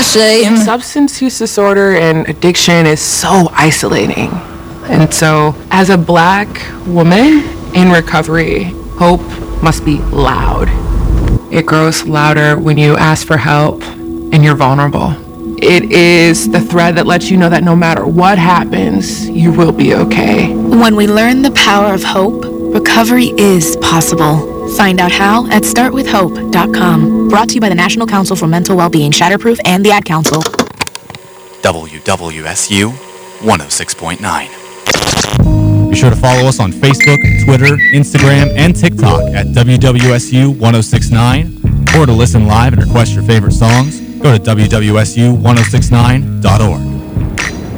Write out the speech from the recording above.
shame. Substance use disorder and addiction is so isolating. And so, as a Black woman in recovery, hope must be loud. It grows louder when you ask for help and you're vulnerable. It is the thread that lets you know that no matter what happens, you will be okay. When we learn the power of hope, recovery is possible. Find out how at startwithhope.com. Brought to you by the National Council for Mental Wellbeing, Shatterproof, and the Ad Council. WWSU 106.9. Be sure to follow us on Facebook, Twitter, Instagram, and TikTok at WWSU 1069. Or to listen live and request your favorite songs, go to WWSU1069.org.